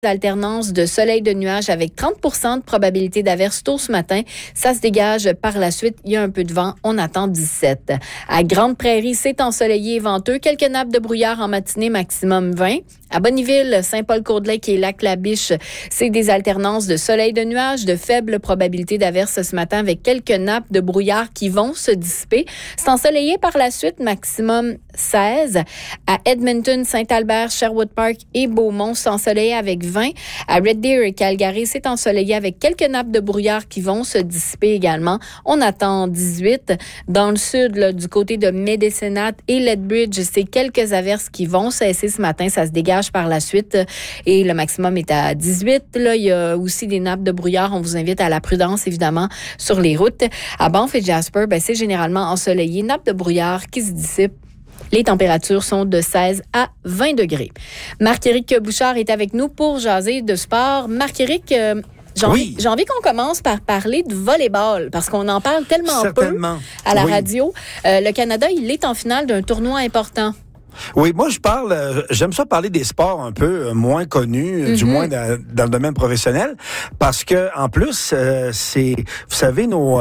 Alternance de soleil de nuages avec 30% de probabilité d'averse tôt ce matin. Ça se dégage par la suite. Il y a un peu de vent. On attend 17. À Grande Prairie, c'est ensoleillé et venteux. Quelques nappes de brouillard en matinée, maximum 20. À Bonneville, Saint-Paul-Courdelake et Lac-la-Biche, c'est des alternances de soleil de nuages, de faible probabilité d'averse ce matin avec quelques nappes de brouillard qui vont se dissiper. C'est ensoleillé par la suite, maximum 16. À Edmonton, Saint-Albert, Sherwood Park et Beaumont, c'est ensoleillé avec 20. À Red Deer et Calgary, c'est ensoleillé avec quelques nappes de brouillard qui vont se dissiper également. On attend 18. Dans le sud, là, du côté de Medicine Hat et Lethbridge, c'est quelques averses qui vont cesser ce matin. Ça se dégage par la suite et le maximum est à 18. Là, il y a aussi des nappes de brouillard. On vous invite à la prudence, évidemment, sur les routes. À Banff et Jasper, c'est généralement ensoleillé. Nappes de brouillard qui se dissipent. Les températures sont de 16 à 20 degrés. Marc-Éric Bouchard est avec nous pour jaser de sport. Marc-Éric, j'ai envie qu'on commence par parler de volleyball parce qu'on en parle tellement peu à la radio. Le Canada, il est en finale d'un tournoi important. Oui, moi j'aime ça parler des sports un peu moins connus, du moins dans le domaine professionnel, parce que en plus c'est, vous savez, nos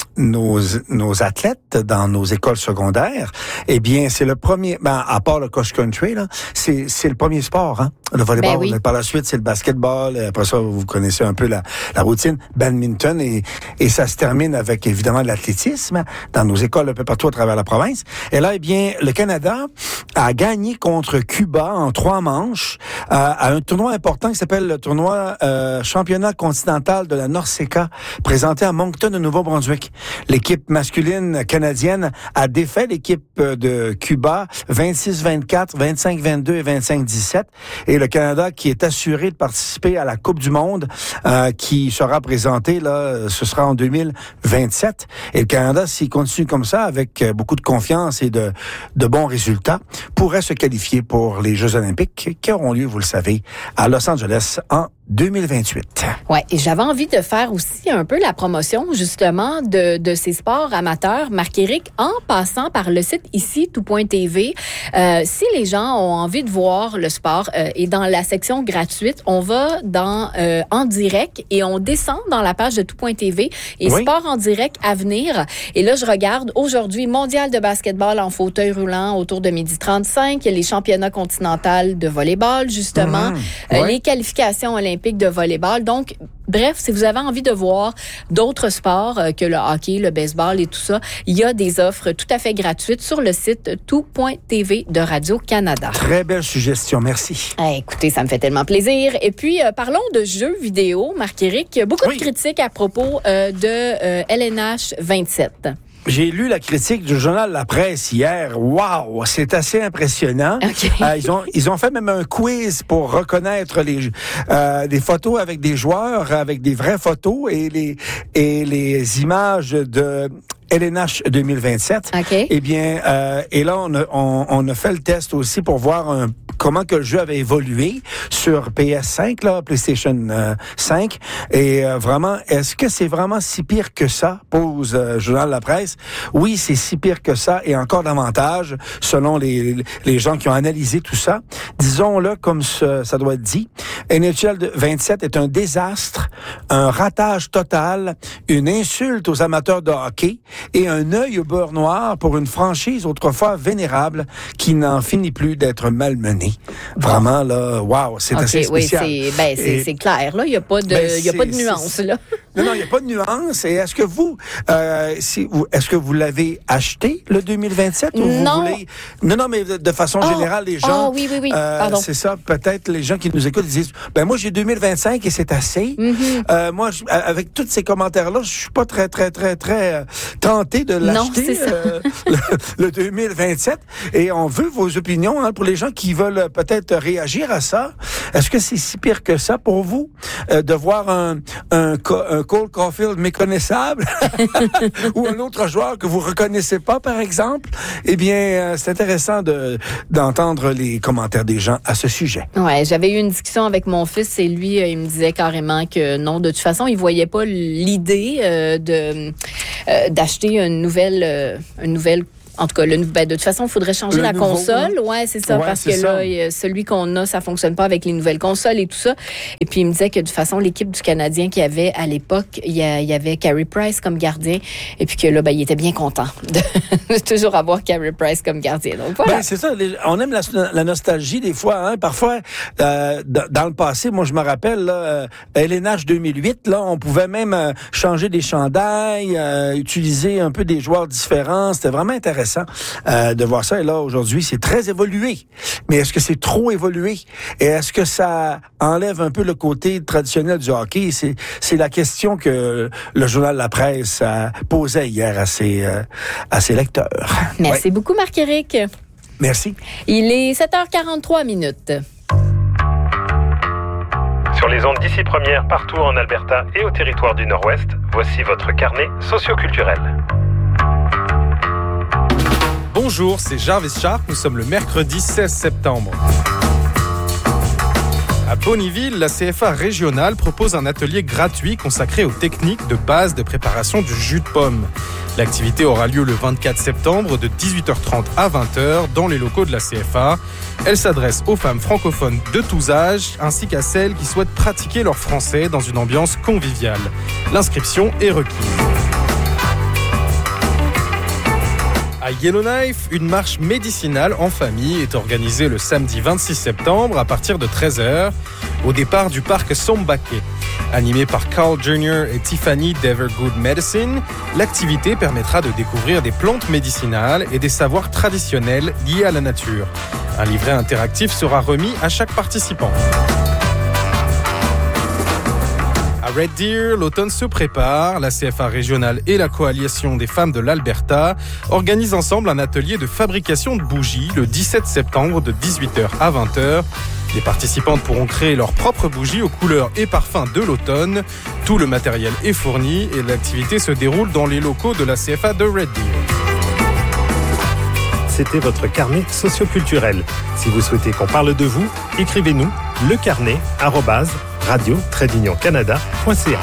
athlètes dans nos écoles secondaires, eh bien c'est le premier, à part le cross-country là, c'est le premier sport, hein, le volleyball. Ben oui. Par la suite c'est le basketball, après ça vous connaissez un peu la routine, badminton et ça se termine avec évidemment l'athlétisme dans nos écoles un peu partout à travers la province. Et là, eh bien le Canada a gagné contre Cuba en 3 manches à un tournoi important qui s'appelle le tournoi championnat continental de la NORCECA, présenté à Moncton, au Nouveau-Brunswick. L'équipe masculine canadienne a défait l'équipe de Cuba 26-24, 25-22 et 25-17. Et le Canada qui est assuré de participer à la Coupe du monde qui sera présentée, là, ce sera en 2027. Et le Canada, s'il continue comme ça, avec beaucoup de confiance et de bons résultats, pourrait se qualifier pour les Jeux olympiques qui auront lieu, vous le savez, à Los Angeles en 2028. Ouais, et j'avais envie de faire aussi un peu la promotion, justement, de ces sports amateurs. Marc-Éric, en passant par le site ici, tout.tv, si les gens ont envie de voir le sport, et dans la section gratuite, on va dans en direct et on descend dans la page de tout.tv et sport en direct à venir. Et là, je regarde aujourd'hui, mondial de basketball en fauteuil roulant autour de 12h35. Il y a les championnats continentaux de volleyball, justement, les qualifications olympiques de volleyball. Donc, bref, si vous avez envie de voir d'autres sports que le hockey, le baseball et tout ça, il y a des offres tout à fait gratuites sur le site tout.tv de Radio-Canada. Très belle suggestion, merci. Écoutez, ça me fait tellement plaisir. Et puis, parlons de jeux vidéo, Marc-Éric. Beaucoup de critiques à propos de LNH 27. J'ai lu la critique du journal La Presse hier. Wow, c'est assez impressionnant. Okay. Ils ont fait même un quiz pour reconnaître des photos avec des joueurs, avec des vraies photos et les images de LNH 2027. Okay. Eh bien, et là on a fait le test aussi pour voir comment que le jeu avait évolué sur PS5, là, PlayStation 5. Et vraiment, est-ce que c'est vraiment si pire que ça? Pose Journal La Presse. Oui, c'est si pire que ça et encore davantage, selon les gens qui ont analysé tout ça. Disons-le comme ça doit être dit. NHL 27 est un désastre, un ratage total, une insulte aux amateurs de hockey et un œil au beurre noir pour une franchise autrefois vénérable qui n'en finit plus d'être malmenée. Vraiment, là, wow, c'est assez spécial. Oui, c'est clair, là. Il n'y a pas de nuance, là. Non, il n'y a pas de nuance. Et est-ce que vous l'avez acheté, le 2027? Ou non. Vous voulez... Non, mais de façon générale, les gens... oui. Pardon. C'est ça, peut-être les gens qui nous écoutent disent, moi, j'ai 2025 et c'est assez. Mm-hmm. Moi, avec tous ces commentaires-là, je suis pas très tenté de l'acheter, le 2027. Et on veut vos opinions, hein, pour les gens qui veulent peut-être réagir à ça. Est-ce que c'est si pire que ça pour vous de voir un Cole Caulfield méconnaissable ou un autre joueur que vous reconnaissez pas, par exemple? Eh bien, c'est intéressant d'entendre les commentaires des gens à ce sujet. Ouais, j'avais eu une discussion avec mon fils et lui, il me disait carrément que non, de toute façon, il voyait pas l'idée d'acheter une nouvelle En tout cas, de toute façon, il faudrait changer la console. Ouais, c'est ça, parce que là, celui qu'on a, ça fonctionne pas avec les nouvelles consoles et tout ça. Et puis, il me disait que de toute façon, l'équipe du Canadien qu'il y avait à l'époque, il y avait Carey Price comme gardien. Et puis que là, il était bien content de toujours avoir Carey Price comme gardien. Donc, voilà. C'est ça. On aime la nostalgie des fois. Hein. Parfois, dans le passé, moi, je me rappelle, là, LNH 2008, là, on pouvait même changer des chandails, utiliser un peu des joueurs différents. C'était vraiment intéressant de voir ça. Et là, aujourd'hui, c'est très évolué. Mais est-ce que c'est trop évolué? Et est-ce que ça enlève un peu le côté traditionnel du hockey? C'est la question que le journal La Presse posait hier à ses lecteurs. Merci beaucoup, Marc-Éric. Merci. Il est 7h43 minutes. Sur les ondes d'ici première, partout en Alberta et au territoire du Nord-Ouest, voici votre carnet socioculturel. Bonjour, c'est Jarvis Sharp. Nous sommes le mercredi 16 septembre. À Bonnyville, la CFA régionale propose un atelier gratuit consacré aux techniques de base de préparation du jus de pomme. L'activité aura lieu le 24 septembre de 18h30 à 20h dans les locaux de la CFA. Elle s'adresse aux femmes francophones de tous âges ainsi qu'à celles qui souhaitent pratiquer leur français dans une ambiance conviviale. L'inscription est requise. À Yellowknife, une marche médicinale en famille est organisée le samedi 26 septembre à partir de 13h au départ du parc Sombaké. Animée par Carl Jr. et Tiffany d'Evergood Medicine, l'activité permettra de découvrir des plantes médicinales et des savoirs traditionnels liés à la nature. Un livret interactif sera remis à chaque participant. À Red Deer, l'automne se prépare. La CFA régionale et la Coalition des femmes de l'Alberta organisent ensemble un atelier de fabrication de bougies le 17 septembre de 18h à 20h. Les participantes pourront créer leurs propres bougies aux couleurs et parfums de l'automne. Tout le matériel est fourni et l'activité se déroule dans les locaux de la CFA de Red Deer. C'était votre carnet socioculturel. Si vous souhaitez qu'on parle de vous, écrivez-nous lecarnet@radio-canada.ca.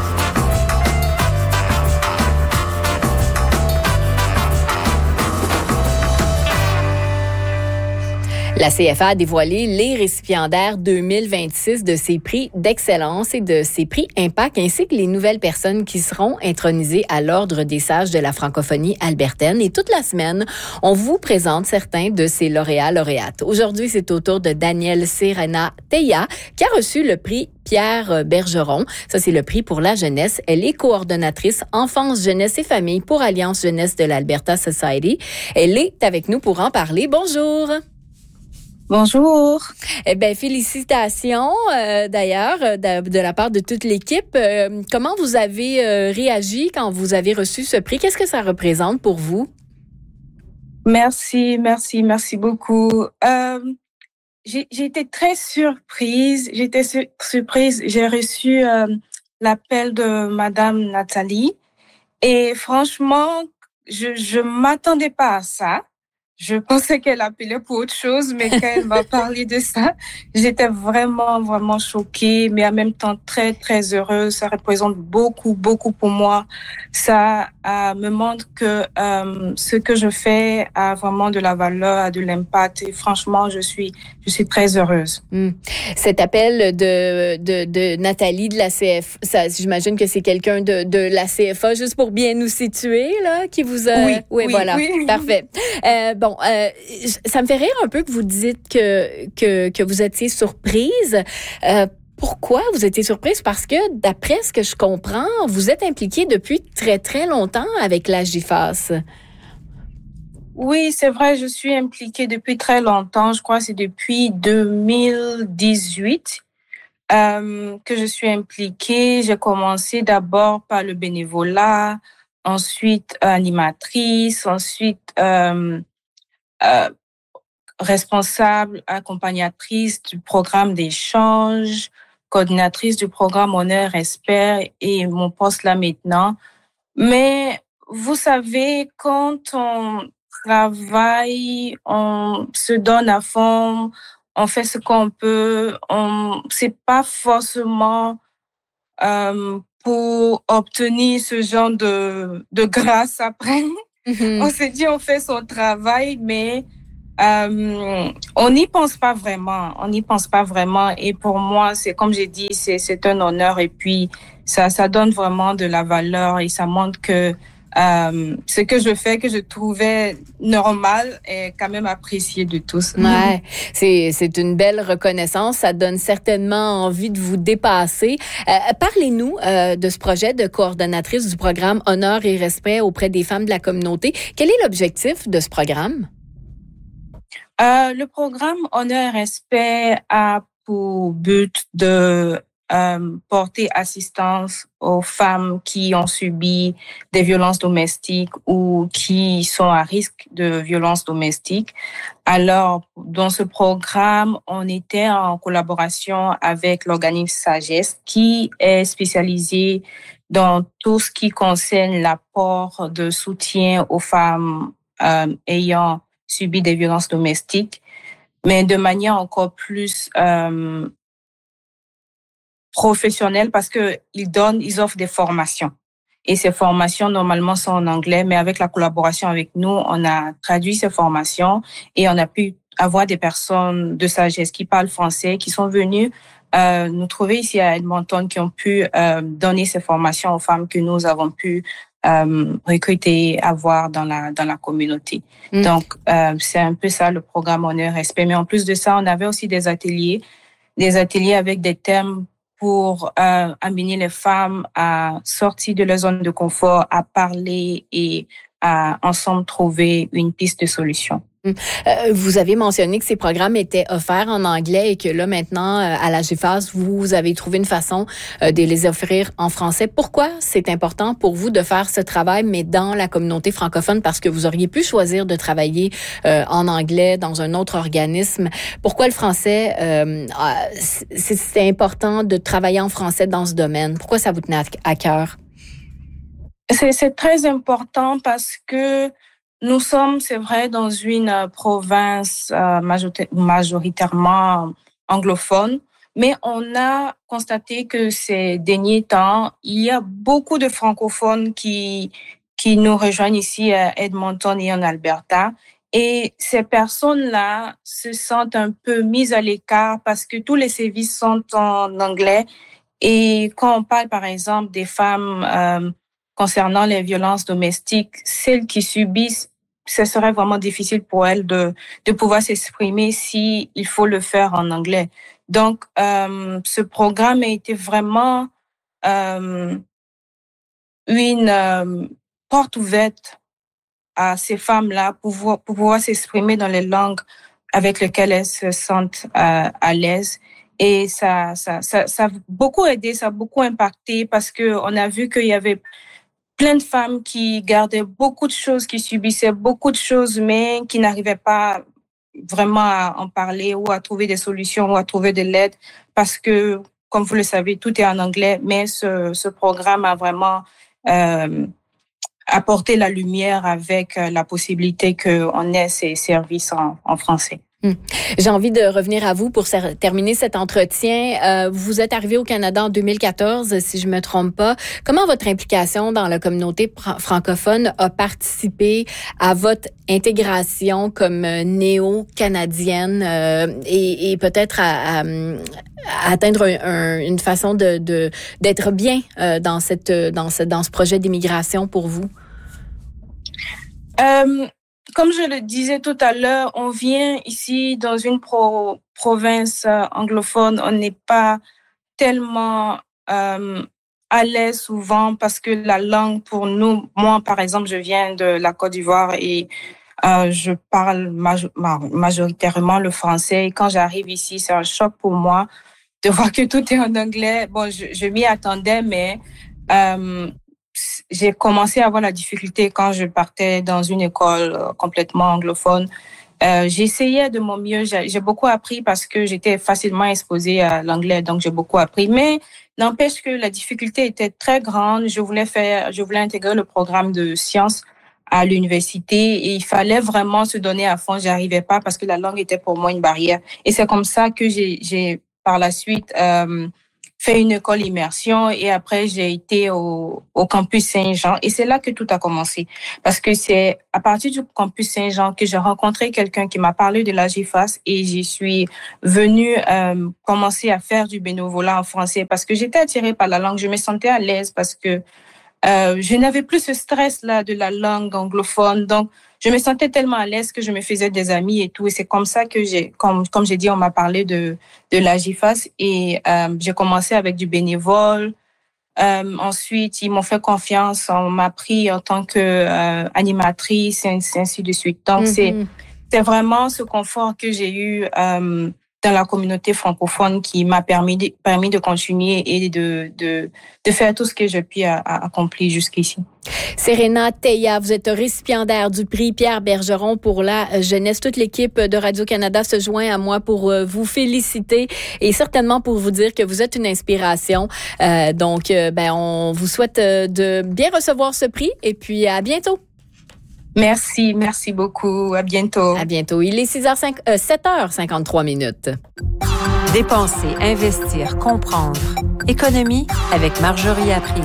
La CFA a dévoilé les récipiendaires 2026 de ses prix d'excellence et de ses prix Impact, ainsi que les nouvelles personnes qui seront intronisées à l'Ordre des sages de la francophonie albertaine. Et toute la semaine, on vous présente certains de ces lauréats-lauréates. Aujourd'hui, c'est au tour de Danielle Serena Teya, qui a reçu le prix Pierre Bergeron. Ça, c'est le prix pour la jeunesse. Elle est coordonnatrice enfance, jeunesse et famille pour Alliance Jeunesse de l'Alberta Society. Elle est avec nous pour en parler. Bonjour. Bonjour. Eh bien, félicitations d'ailleurs de la part de toute l'équipe. Comment vous avez réagi quand vous avez reçu ce prix? Qu'est-ce que ça représente pour vous? Merci beaucoup. J'ai été très surprise. J'ai reçu l'appel de Madame Nathalie et franchement, je m'attendais pas à ça. Je pensais qu'elle appelait pour autre chose, mais quand elle m'a parlé de ça, j'étais vraiment choquée, mais en même temps très, très heureuse. Ça représente beaucoup pour moi. Ça me montre que ce que je fais a vraiment de la valeur, a de l'impact. Et franchement, je suis très heureuse. Cet appel de Nathalie de la CFA, ça, j'imagine que c'est quelqu'un de la CFA, juste pour bien nous situer, là, qui vous a... Oui, voilà. Oui. Parfait. Ça me fait rire un peu que vous dites que vous étiez surprise. Pourquoi vous étiez surprise? Parce que, d'après ce que je comprends, vous êtes impliquée depuis très, très longtemps avec la GIFAS. Oui, c'est vrai, je suis impliquée depuis très longtemps. Je crois que c'est depuis 2018 que je suis impliquée. J'ai commencé d'abord par le bénévolat, ensuite animatrice, ensuite responsable, accompagnatrice du programme d'échange, coordinatrice du programme Honneur Respect et mon poste là maintenant. Mais vous savez, quand on travaille, on se donne à fond, on fait ce qu'on peut, c'est pas forcément pour obtenir ce genre de grâce après. On s'est dit, on fait son travail, mais on n'y pense pas vraiment. On n'y pense pas vraiment. Et pour moi, c'est comme j'ai dit, c'est un honneur. Et puis, ça donne vraiment de la valeur et ça montre que ce que je fais, que je trouvais normal, est quand même apprécié de tous. Ouais, c'est une belle reconnaissance. Ça donne certainement envie de vous dépasser. Parlez-nous de ce projet de coordonnatrice du programme Honneur et respect auprès des femmes de la communauté. Quel est l'objectif de ce programme? Le programme Honneur et respect a pour but de porter assistance aux femmes qui ont subi des violences domestiques ou qui sont à risque de violences domestiques. Alors, dans ce programme, on était en collaboration avec l'organisme Sagesse qui est spécialisé dans tout ce qui concerne l'apport de soutien aux femmes ayant subi des violences domestiques, mais de manière encore plus professionnels parce que ils offrent des formations. Et ces formations, normalement, sont en anglais, mais avec la collaboration avec nous, on a traduit ces formations et on a pu avoir des personnes de Sagesse qui parlent français, qui sont venues nous trouver ici à Edmonton, qui ont pu donner ces formations aux femmes que nous avons pu recruter, avoir dans la communauté. Donc, c'est un peu ça, le programme Honneur Respect. Mais en plus de ça, on avait aussi des ateliers avec des thèmes pour amener les femmes à sortir de leur zone de confort, à parler et à ensemble trouver une piste de solution. Vous avez mentionné que ces programmes étaient offerts en anglais et que là, maintenant, à la GFAS, vous avez trouvé une façon de les offrir en français. Pourquoi c'est important pour vous de faire ce travail, mais dans la communauté francophone? Parce que vous auriez pu choisir de travailler en anglais dans un autre organisme. Pourquoi le français? C'est important de travailler en français dans ce domaine. Pourquoi ça vous tenait à cœur? C'est très important parce que nous sommes, c'est vrai, dans une province majoritairement anglophone, mais on a constaté que ces derniers temps, il y a beaucoup de francophones qui nous rejoignent ici à Edmonton et en Alberta. Et ces personnes-là se sentent un peu mises à l'écart parce que tous les services sont en anglais. Et quand on parle, par exemple, des femmes concernant les violences domestiques, celles qui subissent, ce serait vraiment difficile pour elles de pouvoir s'exprimer si il faut le faire en anglais. Donc, ce programme a été vraiment une porte ouverte à ces femmes-là pour pouvoir s'exprimer dans les langues avec lesquelles elles se sentent à l'aise. Et ça a beaucoup aidé, ça a beaucoup impacté parce que on a vu qu'il y avait plein de femmes qui gardaient beaucoup de choses, qui subissaient beaucoup de choses, mais qui n'arrivaient pas vraiment à en parler ou à trouver des solutions ou à trouver de l'aide parce que, comme vous le savez, tout est en anglais, mais ce programme a vraiment apporté la lumière avec la possibilité qu'on ait ces services en français. J'ai envie de revenir à vous pour terminer cet entretien. Vous êtes arrivé au Canada en 2014, si je me trompe pas. Comment votre implication dans la communauté francophone a participé à votre intégration comme néo-canadienne et peut-être à atteindre une façon d'être bien dans ce projet d'immigration pour vous? Comme je le disais tout à l'heure, on vient ici dans une province anglophone. On n'est pas tellement à l'aise souvent parce que la langue pour nous, moi par exemple, je viens de la Côte d'Ivoire et je parle majoritairement le français. Et quand j'arrive ici, c'est un choc pour moi de voir que tout est en anglais. Bon, je m'y attendais, mais j'ai commencé à avoir la difficulté quand je partais dans une école complètement anglophone. J'essayais de mon mieux. J'ai beaucoup appris parce que j'étais facilement exposée à l'anglais, donc j'ai beaucoup appris. Mais n'empêche que la difficulté était très grande. Je voulais intégrer le programme de sciences à l'université et il fallait vraiment se donner à fond. J'arrivais pas parce que la langue était pour moi une barrière. Et c'est comme ça que j'ai par la suite fait une école immersion et après j'ai été au campus Saint-Jean et c'est là que tout a commencé parce que c'est à partir du campus Saint-Jean que j'ai rencontré quelqu'un qui m'a parlé de la GIFAS et j'y suis venue commencer à faire du bénévolat en français parce que j'étais attirée par la langue, je me sentais à l'aise parce que je n'avais plus ce stress-là de la langue anglophone. Donc, je me sentais tellement à l'aise que je me faisais des amis et tout. Et c'est comme ça que comme j'ai dit, on m'a parlé de la GIFAS et j'ai commencé avec du bénévole. Ensuite, ils m'ont fait confiance. On m'a pris en tant que animatrice et ainsi de suite. Donc, c'est vraiment ce confort que j'ai eu dans la communauté francophone qui m'a permis de continuer et de faire tout ce que j'ai pu accomplir jusqu'ici. Serena Teya, vous êtes récipiendaire du prix Pierre Bergeron pour la jeunesse. Toute l'équipe de Radio-Canada se joint à moi pour vous féliciter et certainement pour vous dire que vous êtes une inspiration. Donc, on vous souhaite de bien recevoir ce prix et puis à bientôt. Merci beaucoup. À bientôt. À bientôt. Il est 7h53 minutes. Dépenser, investir, comprendre. Économie avec Marjorie April.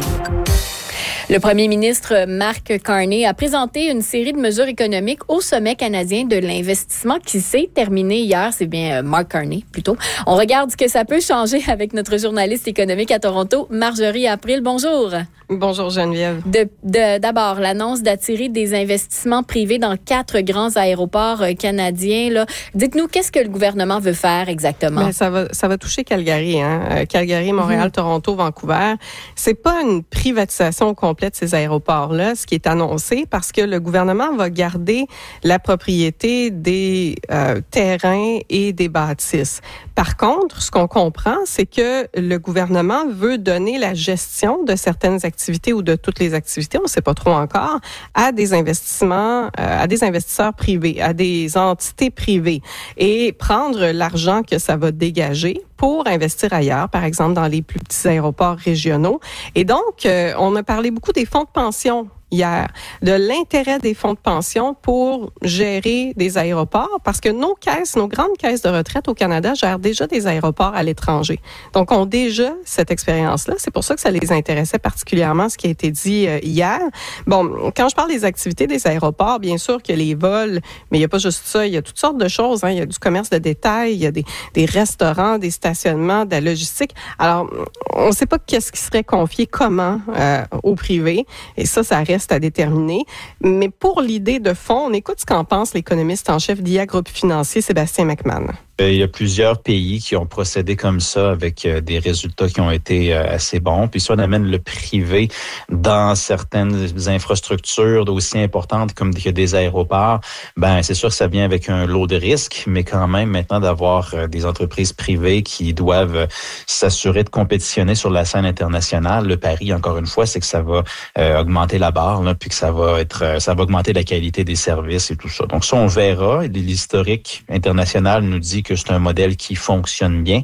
Le premier ministre Mark Carney a présenté une série de mesures économiques au sommet canadien de l'investissement qui s'est terminé hier. C'est bien Mark Carney, plutôt. On regarde ce que ça peut changer avec notre journaliste économique à Toronto, Marjorie April. Bonjour. Bonjour Geneviève. D'abord, l'annonce d'attirer des investissements privés dans 4 grands aéroports canadiens. Là. Dites-nous, qu'est-ce que le gouvernement veut faire exactement? Ben, ça va toucher Calgary, hein? Calgary, Montréal, Toronto, Vancouver. C'est pas une privatisation complète de ces aéroports-là, ce qui est annoncé, parce que le gouvernement va garder la propriété des terrains et des bâtisses. Par contre, ce qu'on comprend, c'est que le gouvernement veut donner la gestion de certaines activités ou de toutes les activités, on ne sait pas trop encore, à des investissements, à des investisseurs privés, à des entités privées et prendre l'argent que ça va dégager pour investir ailleurs, par exemple dans les plus petits aéroports régionaux. Et donc, on a parlé beaucoup des fonds de pension hier, de l'intérêt des fonds de pension pour gérer des aéroports, parce que nos grandes caisses de retraite au Canada gèrent déjà des aéroports à l'étranger. Donc, ont déjà cette expérience-là. C'est pour ça que ça les intéressait particulièrement, ce qui a été dit hier. Bon, quand je parle des activités des aéroports, bien sûr qu'il y a les vols, mais il n'y a pas juste ça, il y a toutes sortes de choses. Hein. Il y a du commerce de détail, il y a des restaurants, des stationnements, de la logistique. Alors, on ne sait pas qu'est-ce qui serait confié comment au privé, et ça reste à déterminer. Mais pour l'idée de fond, on écoute ce qu'en pense l'économiste en chef d'IA Groupe Financier, Sébastien McMahon. Il y a plusieurs pays qui ont procédé comme ça avec des résultats qui ont été assez bons. Puis si on amène le privé dans certaines infrastructures aussi importantes comme des aéroports, ben c'est sûr que ça vient avec un lot de risques, mais quand même maintenant d'avoir des entreprises privées qui doivent s'assurer de compétitionner sur la scène internationale, le pari, encore une fois, c'est que ça va augmenter la barre, là, puis que ça va augmenter la qualité des services et tout ça. Donc ça, on verra. L'historique international nous dit que c'est un modèle qui fonctionne bien.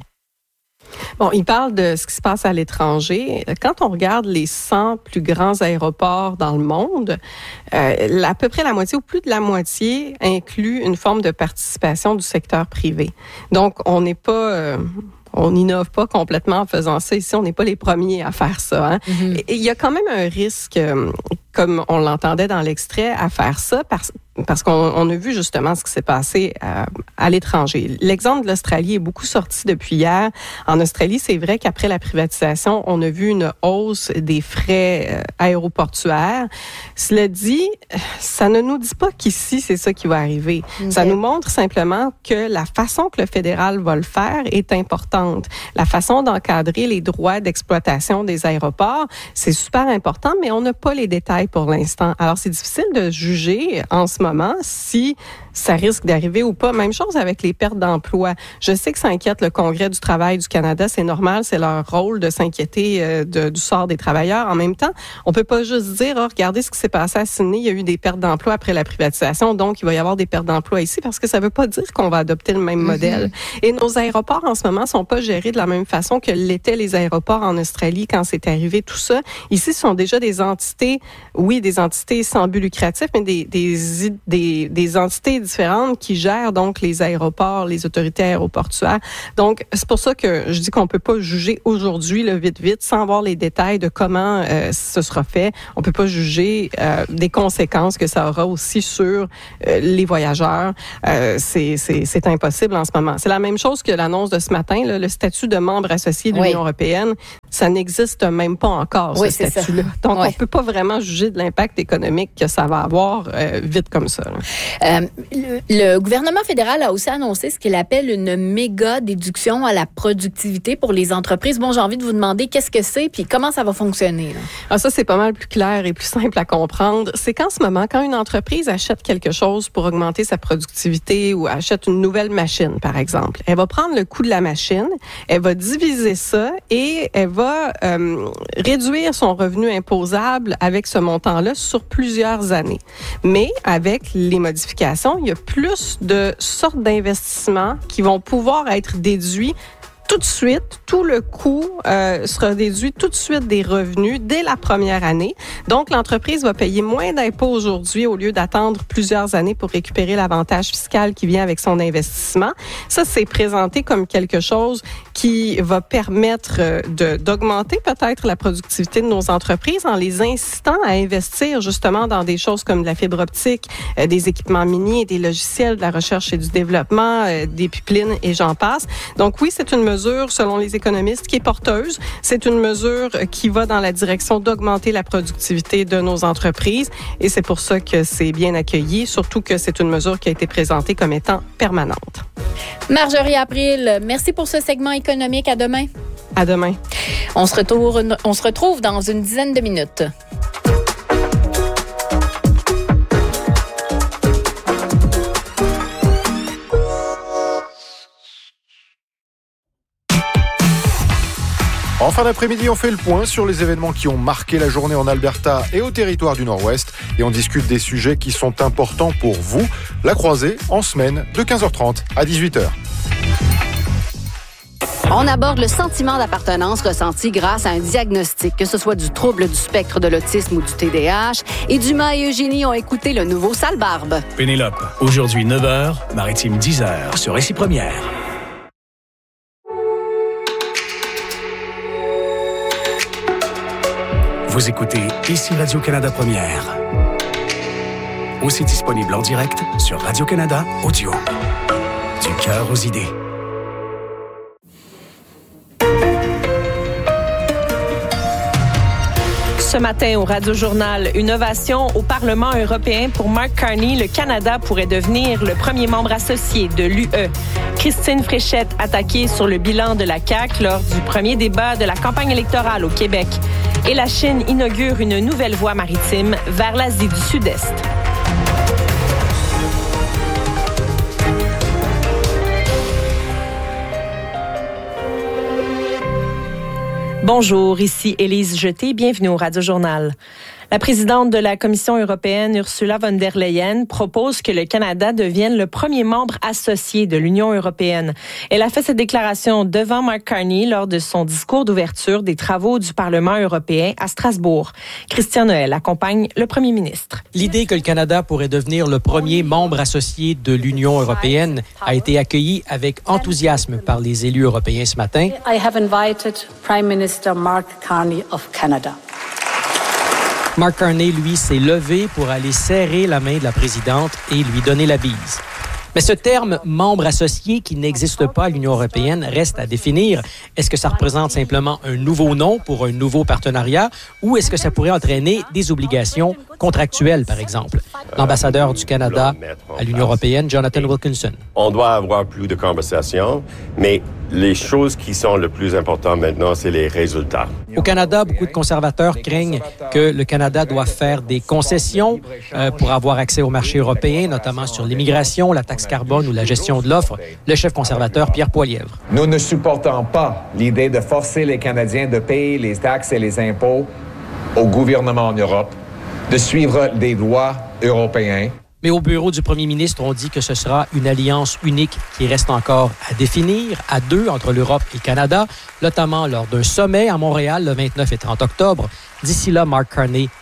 Bon, il parle de ce qui se passe à l'étranger. Quand on regarde les 100 plus grands aéroports dans le monde, à peu près la moitié ou plus de la moitié inclut une forme de participation du secteur privé. Donc, on n'est pas... on n'innove pas complètement en faisant ça. Ici, on n'est pas les premiers à faire ça. Hein? Mm-hmm. Et il y a quand même un risque, comme on l'entendait dans l'extrait, à faire ça parce qu'on a vu justement ce qui s'est passé à l'étranger. L'exemple de l'Australie est beaucoup sorti depuis hier. En Australie, c'est vrai qu'après la privatisation, on a vu une hausse des frais aéroportuaires. Cela dit, ça ne nous dit pas qu'ici, c'est ça qui va arriver. Okay. Ça nous montre simplement que la façon que le fédéral va le faire est importante. La façon d'encadrer les droits d'exploitation des aéroports, c'est super important, mais on n'a pas les détails pour l'instant. Alors, c'est difficile de juger en ce moment si ça risque d'arriver ou pas. Même chose avec les pertes d'emploi. Je sais que ça inquiète le Congrès du travail du Canada. C'est normal, c'est leur rôle de s'inquiéter du sort des travailleurs. En même temps, on peut pas juste dire, regardez ce qui s'est passé à Sydney, il y a eu des pertes d'emploi après la privatisation, donc il va y avoir des pertes d'emploi ici, parce que ça veut pas dire qu'on va adopter le même modèle. Et nos aéroports, en ce moment, sont pas gérés de la même façon que l'étaient les aéroports en Australie quand c'est arrivé tout ça. Ici, ce sont déjà des entités, oui, des entités sans but lucratif, mais des des entités différentes qui gèrent donc les aéroports, les autorités aéroportuaires. Donc, c'est pour ça que je dis qu'on peut pas juger aujourd'hui, vite, sans voir les détails de comment ce sera fait. On peut pas juger des conséquences que ça aura aussi sur les voyageurs. C'est impossible en ce moment. C'est la même chose que l'annonce de ce matin, là, le statut de membre associé de l'Union européenne. Ça n'existe même pas encore, ce statut-là. Donc, on peut pas vraiment juger de l'impact économique que ça va avoir vite comme ça. Le gouvernement fédéral a aussi annoncé ce qu'il appelle une méga déduction à la productivité pour les entreprises. Bon, j'ai envie de vous demander qu'est-ce que c'est puis comment ça va fonctionner. Ah, ça, c'est pas mal plus clair et plus simple à comprendre. C'est qu'en ce moment, quand une entreprise achète quelque chose pour augmenter sa productivité ou achète une nouvelle machine, par exemple, elle va prendre le coût de la machine, elle va diviser ça et elle va réduire son revenu imposable avec ce montant-là sur plusieurs années. Mais avec les modifications, il y a plus de sortes d'investissements qui vont pouvoir être déduits tout de suite. Tout le coût sera déduit tout de suite des revenus dès la première année. Donc, l'entreprise va payer moins d'impôts aujourd'hui au lieu d'attendre plusieurs années pour récupérer l'avantage fiscal qui vient avec son investissement. Ça, c'est présenté comme quelque chose qui va permettre d'augmenter peut-être la productivité de nos entreprises en les incitant à investir justement dans des choses comme de la fibre optique, des équipements miniers, des logiciels, de la recherche et du développement, des pipelines et j'en passe. Donc oui, c'est une mesure, selon les économistes, qui est porteuse. C'est une mesure qui va dans la direction d'augmenter la productivité de nos entreprises et c'est pour ça que c'est bien accueilli, surtout que c'est une mesure qui a été présentée comme étant permanente. Marjorie April, merci pour ce segment économique. À demain. À demain. On se retrouve dans une dizaine de minutes. En fin d'après-midi, on fait le point sur les événements qui ont marqué la journée en Alberta et au territoire du Nord-Ouest. Et on discute des sujets qui sont importants pour vous. La croisée en semaine de 15h30 à 18h. On aborde le sentiment d'appartenance ressenti grâce à un diagnostic, que ce soit du trouble du spectre de l'autisme ou du TDAH. Et Dumas et Eugénie ont écouté le nouveau Sale Barbe. Pénélope, aujourd'hui 9h, Maritime 10h, sur Récit Première. Vous écoutez ici Radio-Canada Première. Aussi disponible en direct sur Radio-Canada Audio. Du cœur aux idées. Ce matin au Radio-Journal, une ovation au Parlement européen pour Mark Carney. Le Canada pourrait devenir le premier membre associé de l'UE. Christine Fréchette attaquée sur le bilan de la CAQ lors du premier débat de la campagne électorale au Québec. Et la Chine inaugure une nouvelle voie maritime vers l'Asie du Sud-Est. Bonjour, ici Élise Jeté, bienvenue au Radio-Journal. La présidente de la Commission européenne, Ursula von der Leyen, propose que le Canada devienne le premier membre associé de l'Union européenne. Elle a fait cette déclaration devant Mark Carney lors de son discours d'ouverture des travaux du Parlement européen à Strasbourg. Christian Noël accompagne le premier ministre. L'idée que le Canada pourrait devenir le premier membre associé de l'Union européenne a été accueillie avec enthousiasme par les élus européens ce matin. I have invited Prime Minister Mark Carney of Canada. Mark Carney, lui, s'est levé pour aller serrer la main de la présidente et lui donner la bise. Mais ce terme « membre associé » qui n'existe pas à l'Union européenne reste à définir. Est-ce que ça représente simplement un nouveau nom pour un nouveau partenariat ou est-ce que ça pourrait entraîner des obligations contractuelles, par exemple? L'ambassadeur du Canada à l'Union européenne, Jonathan Wilkinson. On doit avoir plus de conversations, mais les choses qui sont le plus importantes maintenant, c'est les résultats. Au Canada, beaucoup de conservateurs craignent que le Canada doit faire des concessions pour avoir accès au marché européen, notamment sur l'immigration, la taxe carbone ou la gestion de l'offre. Le chef conservateur, Pierre Poilievre. Nous ne supportons pas l'idée de forcer les Canadiens de payer les taxes et les impôts au gouvernement en Europe, de suivre des lois européennes. Mais au bureau du premier ministre, on dit que ce sera une alliance unique qui reste encore à définir, à deux, entre l'Europe et le Canada, notamment lors d'un sommet à Montréal le 29 et 30 octobre. D'ici là, Mark Carney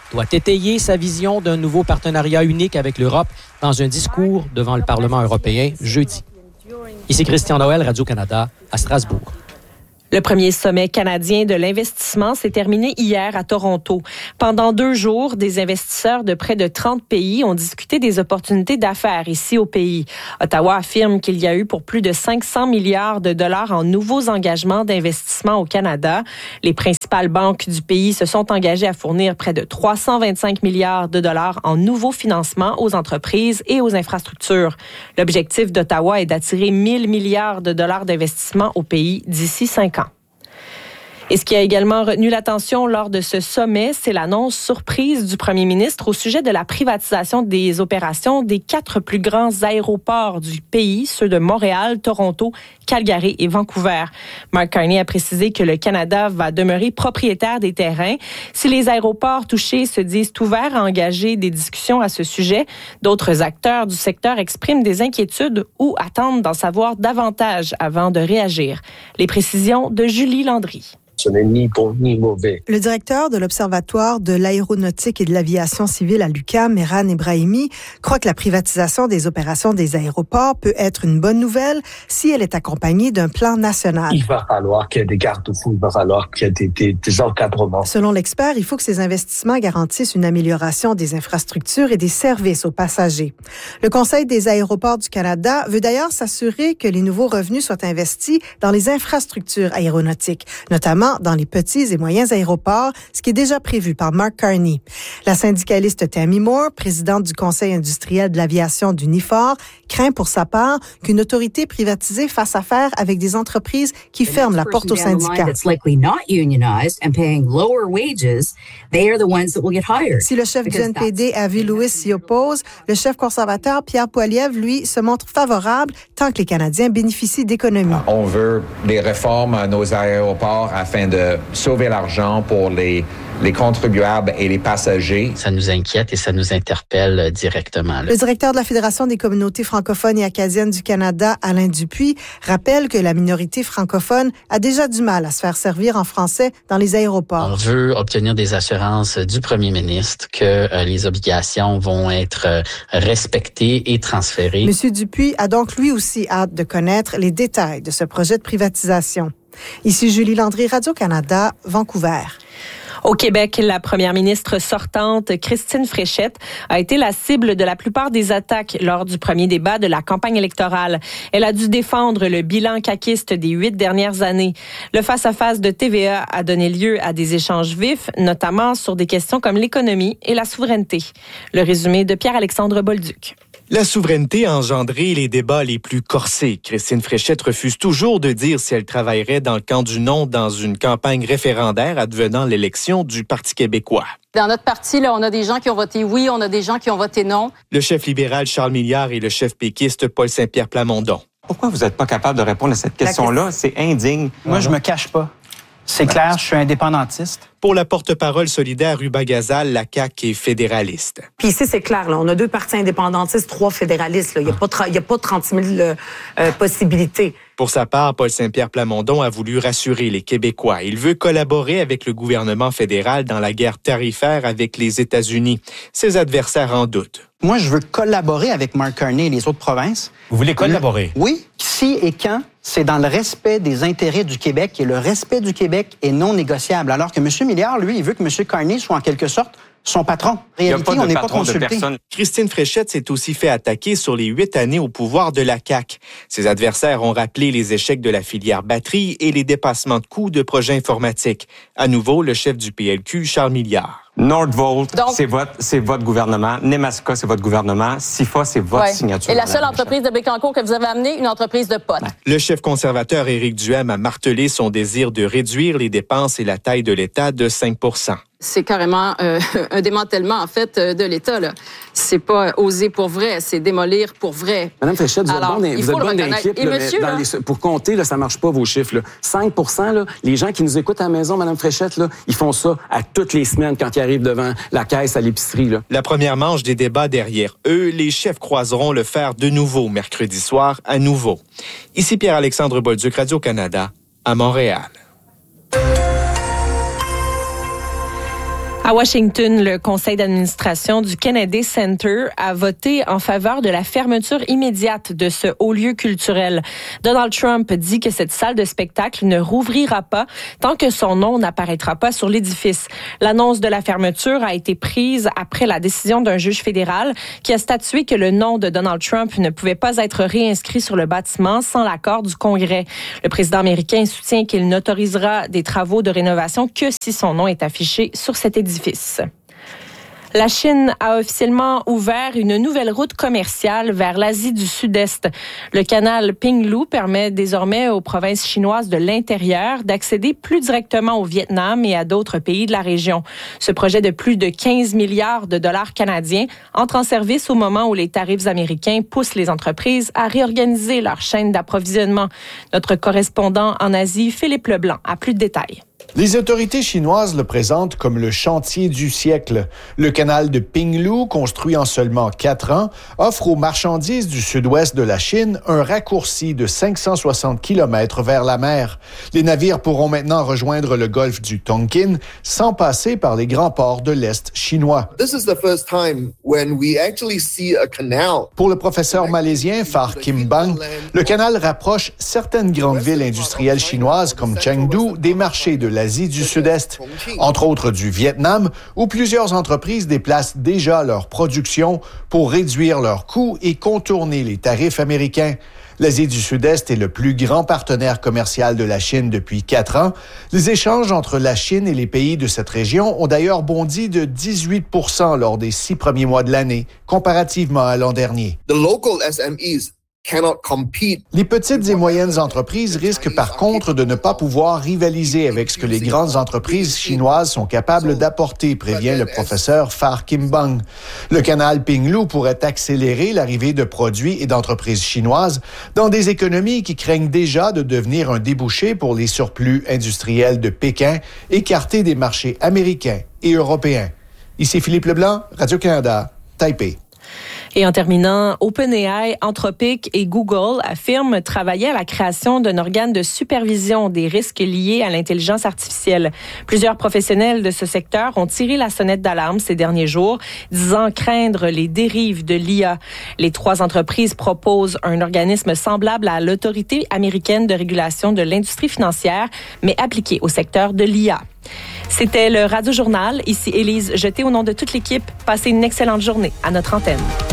doit étayer sa vision d'un nouveau partenariat unique avec l'Europe dans un discours devant le Parlement européen jeudi. Ici Christian Noël, Radio-Canada, à Strasbourg. Le premier sommet canadien de l'investissement s'est terminé hier à Toronto. Pendant 2 jours, des investisseurs de près de 30 pays ont discuté des opportunités d'affaires ici au pays. Ottawa affirme qu'il y a eu pour plus de 500 milliards de dollars en nouveaux engagements d'investissement au Canada. Les principales banques du pays se sont engagées à fournir près de 325 milliards de dollars en nouveaux financements aux entreprises et aux infrastructures. L'objectif d'Ottawa est d'attirer 1000 milliards de dollars d'investissement au pays d'ici 5 ans. Et ce qui a également retenu l'attention lors de ce sommet, c'est l'annonce surprise du premier ministre au sujet de la privatisation des opérations des 4 plus grands aéroports du pays, ceux de Montréal, Toronto, Calgary et Vancouver. Mark Carney a précisé que le Canada va demeurer propriétaire des terrains. Si les aéroports touchés se disent ouverts à engager des discussions à ce sujet, d'autres acteurs du secteur expriment des inquiétudes ou attendent d'en savoir davantage avant de réagir. Les précisions de Julie Landry. Ce n'est ni bon ni mauvais. Le directeur de l'Observatoire de l'aéronautique et de l'aviation civile à l'UQAM, Mehran Ebrahimi, croit que la privatisation des opérations des aéroports peut être une bonne nouvelle si elle est accompagnée d'un plan national. Il va falloir qu'il y ait des garde-fous, il va falloir qu'il y ait des encadrements. Selon l'expert, il faut que ces investissements garantissent une amélioration des infrastructures et des services aux passagers. Le Conseil des aéroports du Canada veut d'ailleurs s'assurer que les nouveaux revenus soient investis dans les infrastructures aéronautiques, notamment dans les petits et moyens aéroports, ce qui est déjà prévu par Mark Carney. La syndicaliste Tammy Moore, présidente du Conseil industriel de l'aviation du NIFOR, craint pour sa part qu'une autorité privatisée fasse affaire avec des entreprises qui ferment la porte aux syndicats. Si le chef du NPD, Avi Lewis, s'y oppose, le chef conservateur, Pierre Poilievre, lui, se montre favorable tant que les Canadiens bénéficient d'économies. On veut des réformes à nos aéroports afin de sauver l'argent pour les contribuables et les passagers. Ça nous inquiète et ça nous interpelle directement. Le directeur de la Fédération des communautés francophones et acadiennes du Canada, Alain Dupuis, rappelle que la minorité francophone a déjà du mal à se faire servir en français dans les aéroports. On veut obtenir des assurances du premier ministre que les obligations vont être respectées et transférées. M. Dupuis a donc lui aussi hâte de connaître les détails de ce projet de privatisation. Ici Julie Landry, Radio-Canada, Vancouver. Au Québec, la première ministre sortante, Christine Fréchette, a été la cible de la plupart des attaques lors du premier débat de la campagne électorale. Elle a dû défendre le bilan caquiste des 8 dernières années. Le face-à-face de TVA a donné lieu à des échanges vifs, notamment sur des questions comme l'économie et la souveraineté. Le résumé de Pierre-Alexandre Bolduc. La souveraineté a engendré les débats les plus corsés. Christine Fréchette refuse toujours de dire si elle travaillerait dans le camp du non dans une campagne référendaire advenant l'élection du Parti québécois. Dans notre parti, là, on a des gens qui ont voté oui, on a des gens qui ont voté non. Le chef libéral Charles Milliard et le chef péquiste Paul Saint-Pierre Plamondon. Pourquoi vous n'êtes pas capable de répondre à cette question-là? C'est indigne. Moi, je me cache pas. C'est clair, je suis indépendantiste. Pour la porte-parole solidaire Ruba Gazal, la CAQ est fédéraliste. Puis ici, c'est clair, là, on a 2 partis indépendantistes, 3 fédéralistes. Là. Il n'y a pas 30 000 possibilités. Pour sa part, Paul Saint-Pierre Plamondon a voulu rassurer les Québécois. Il veut collaborer avec le gouvernement fédéral dans la guerre tarifaire avec les États-Unis. Ses adversaires en doutent. Moi, je veux collaborer avec Mark Carney et les autres provinces. Vous voulez collaborer? Oui. Si et quand, c'est dans le respect des intérêts du Québec et le respect du Québec est non négociable. Alors que M. Milliard, lui, il veut que M. Carney soit en quelque sorte son patron. En réalité, on n'est pas consulté. Christine Fréchette s'est aussi fait attaquer sur les 8 années au pouvoir de la CAQ. Ses adversaires ont rappelé les échecs de la filière batterie et les dépassements de coûts de projets informatiques. À nouveau, le chef du PLQ, Charles Milliard. Nordvolt, c'est votre gouvernement. Nemaska, c'est votre gouvernement. SIFA, c'est votre signature. Et la seule entreprise de Bécancour que vous avez amenée, une entreprise de potes. Le chef conservateur Éric Duhaime a martelé son désir de réduire les dépenses et la taille de l'État de 5 %. C'est carrément un démantèlement, en fait, de l'État. Là. C'est pas oser pour vrai, c'est démolir pour vrai. Madame Fréchette, vous êtes bonne d'équipe. Pour compter, là, ça marche pas, vos chiffres. Là. 5 % là, les gens qui nous écoutent à la maison, Madame Fréchette, là, ils font ça à toutes les semaines quand ils arrivent devant la caisse à l'épicerie. Là. La première manche des débats derrière eux, les chefs croiseront le fer de nouveau mercredi soir à nouveau. Ici Pierre-Alexandre Bolduc, Radio-Canada, à Montréal. À Washington, le conseil d'administration du Kennedy Center a voté en faveur de la fermeture immédiate de ce haut lieu culturel. Donald Trump dit que cette salle de spectacle ne rouvrira pas tant que son nom n'apparaîtra pas sur l'édifice. L'annonce de la fermeture a été prise après la décision d'un juge fédéral qui a statué que le nom de Donald Trump ne pouvait pas être réinscrit sur le bâtiment sans l'accord du Congrès. Le président américain soutient qu'il n'autorisera des travaux de rénovation que si son nom est affiché sur cet édifice. La Chine a officiellement ouvert une nouvelle route commerciale vers l'Asie du Sud-Est. Le canal Pinglu permet désormais aux provinces chinoises de l'intérieur d'accéder plus directement au Vietnam et à d'autres pays de la région. Ce projet de plus de 15 milliards de dollars canadiens entre en service au moment où les tarifs américains poussent les entreprises à réorganiser leur chaîne d'approvisionnement. Notre correspondant en Asie, Philippe Leblanc, a plus de détails. Les autorités chinoises le présentent comme le chantier du siècle. Le canal de Pinglu, construit en seulement 4 ans, offre aux marchandises du sud-ouest de la Chine un raccourci de 560 km vers la mer. Les navires pourront maintenant rejoindre le golfe du Tonkin sans passer par les grands ports de l'Est chinois. Pour le professeur malaisien Phar Kim Bang, le canal rapproche certaines grandes villes industrielles chinoises comme Chengdu des marchés de l'Asie du Sud-Est, entre autres du Vietnam, où plusieurs entreprises déplacent déjà leur production pour réduire leurs coûts et contourner les tarifs américains. L'Asie du Sud-Est est le plus grand partenaire commercial de la Chine depuis 4 ans. Les échanges entre la Chine et les pays de cette région ont d'ailleurs bondi de 18% lors des 6 premiers mois de l'année, comparativement à l'an dernier. Les petites et moyennes entreprises risquent par contre de ne pas pouvoir rivaliser avec ce que les grandes entreprises chinoises sont capables d'apporter, prévient le professeur Phar Kim Bang. Le canal Pinglu pourrait accélérer l'arrivée de produits et d'entreprises chinoises dans des économies qui craignent déjà de devenir un débouché pour les surplus industriels de Pékin, écartés des marchés américains et européens. Ici Philippe Leblanc, Radio-Canada, Taipei. Et en terminant, OpenAI, Anthropic et Google affirment travailler à la création d'un organe de supervision des risques liés à l'intelligence artificielle. Plusieurs professionnels de ce secteur ont tiré la sonnette d'alarme ces derniers jours, disant craindre les dérives de l'IA. Les 3 entreprises proposent un organisme semblable à l'Autorité américaine de régulation de l'industrie financière, mais appliqué au secteur de l'IA. C'était le Radio Journal. Ici Élise Jeté au nom de toute l'équipe. Passez une excellente journée à notre antenne.